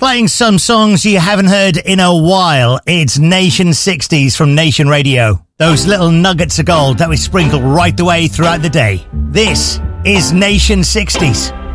Playing some songs you haven't heard in a while. It's Nation 60s from Nation Radio. Those little nuggets of gold that we sprinkle right the way throughout the day. This is Nation 60s.